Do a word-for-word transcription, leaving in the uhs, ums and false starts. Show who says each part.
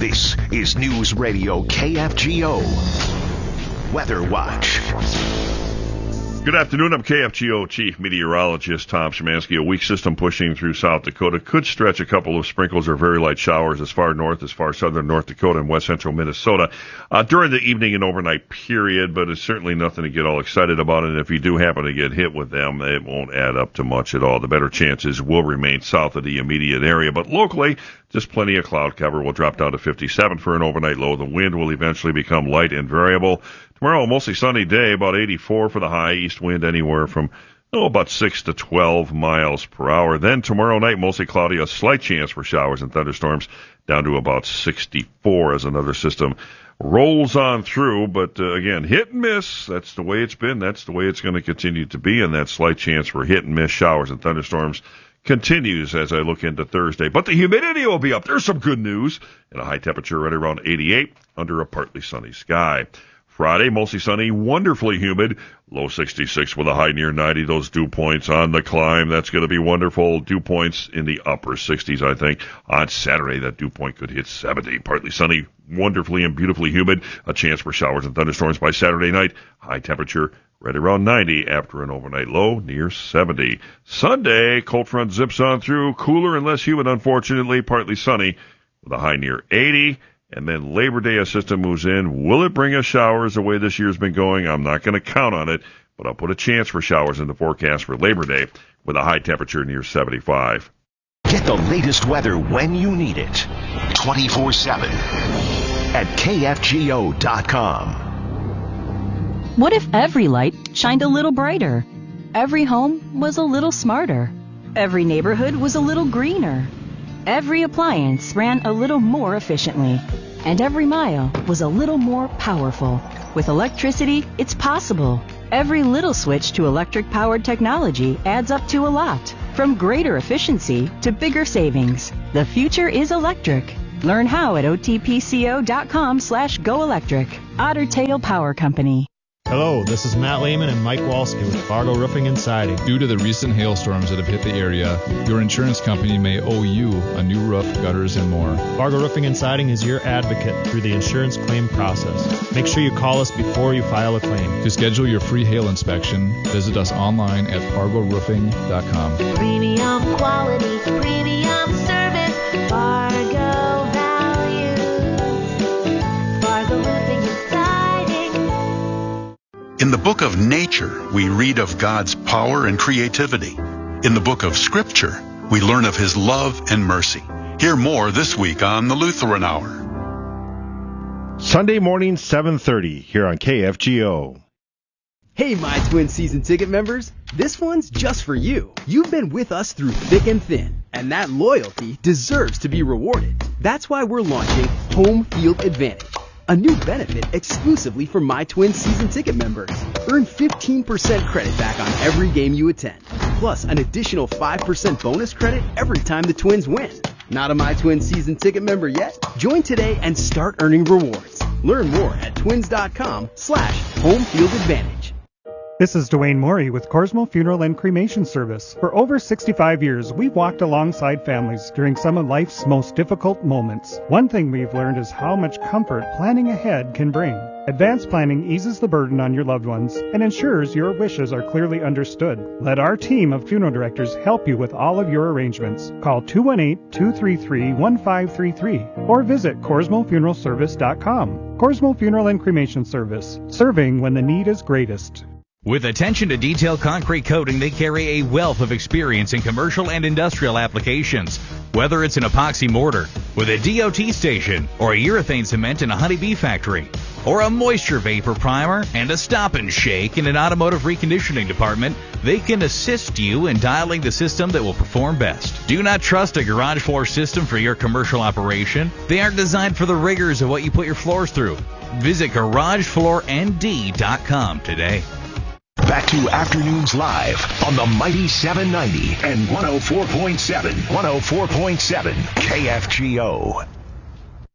Speaker 1: This is News Radio K F G O Weather Watch.
Speaker 2: Good afternoon. I'm K F G O Chief Meteorologist Tom Szymanski. A weak system pushing through South Dakota could stretch a couple of sprinkles or very light showers as far north as far southern North Dakota and west central Minnesota uh, during the evening and overnight period, but it's certainly nothing to get all excited about. And if you do happen to get hit with them, it won't add up to much at all. The better chances will remain south of the immediate area, but locally, just plenty of cloud cover. Will drop down to fifty-seven for an overnight low. The wind will eventually become light and variable. Tomorrow, mostly sunny day, about eighty-four for the high. East wind anywhere from, oh, about six to twelve miles per hour. Then tomorrow night, mostly cloudy, a slight chance for showers and thunderstorms, down to about sixty-four as another system rolls on through. But uh, again, hit and miss. That's the way it's been. That's the way it's going to continue to be. And that slight chance for hit and miss showers and thunderstorms continues as I look into Thursday. But the humidity will be up. There's some good news. And a high temperature right around eighty-eight under a partly sunny sky. Friday, mostly sunny, wonderfully humid, low sixty-six with a high near ninety. Those dew points on the climb, that's going to be wonderful. Dew points in the upper sixties, I think. On Saturday, that dew point could hit seventy. Partly sunny, wonderfully and beautifully humid. A chance for showers and thunderstorms by Saturday night. High temperature right around ninety after an overnight low near seventy. Sunday, cold front zips on through, cooler and less humid, unfortunately, partly sunny with a high near eighty. And then Labor Day, a system moves in. Will it bring us showers the way this year's been going? I'm not going to count on it, but I'll put a chance for showers in the forecast for Labor Day with a high temperature near seventy-five.
Speaker 1: Get the latest weather when you need it, twenty-four seven at K F G O dot com.
Speaker 3: What if every light shined a little brighter? Every home was a little smarter. Every neighborhood was a little greener. Every appliance ran a little more efficiently, and every mile was a little more powerful. With electricity, it's possible. Every little switch to electric-powered technology adds up to a lot, from greater efficiency to bigger savings. The future is electric. Learn how at otpco.com slash go electric. Otter Tail Power Company.
Speaker 4: Hello, this is Matt Lehman and Mike Walski with Fargo Roofing and Siding.
Speaker 5: Due to the recent hailstorms that have hit the area, your insurance company may owe you a new roof, gutters, and more.
Speaker 4: Fargo Roofing and Siding is your advocate through the insurance claim process. Make sure you call us before you file a claim.
Speaker 5: To schedule your free hail inspection, visit us online at fargo roofing dot com.
Speaker 6: Premium quality, premium service, Fargo values, Fargo Roofing and Siding.
Speaker 7: In the book of nature, we read of God's power and creativity. In the book of Scripture, we learn of His love and mercy. Hear more this week on the Lutheran Hour.
Speaker 8: Sunday morning, seven thirty, here on K F G O.
Speaker 9: Hey, My Twin season ticket members. This one's just for you. You've been with us through thick and thin, and that loyalty deserves to be rewarded. That's why we're launching Home Field Advantage, a new benefit exclusively for My Twin season ticket members. Earn fifteen percent credit back on every game you attend, plus an additional five percent bonus credit every time the Twins win. Not a My Twin season ticket member yet? Join today and start earning rewards. Learn more at twins.com slash home field advantage.
Speaker 10: This is Dwayne Morey with Corsmo Funeral and Cremation Service. For over sixty-five years, we've walked alongside families during some of life's most difficult moments. One thing we've learned is how much comfort planning ahead can bring. Advanced planning eases the burden on your loved ones and ensures your wishes are clearly understood. Let our team of funeral directors help you with all of your arrangements. Call two one eight, two three three, one five three three or visit corsmo funeral service dot com. Corsmo Funeral and Cremation Service, serving when the need is greatest.
Speaker 11: With attention to detail concrete coating, they carry a wealth of experience in commercial and industrial applications. Whether it's an epoxy mortar with a D O T station or a urethane cement in a honeybee factory, or a moisture vapor primer and a stop and shake in an automotive reconditioning department, they can assist you in dialing the system that will perform best. Do not trust a garage floor system for your commercial operation. They aren't designed for the rigors of what you put your floors through. Visit garage floor n d dot com today.
Speaker 1: Back to Afternoons Live on the Mighty seven ninety and one oh four point seven, one oh four point seven K F G O.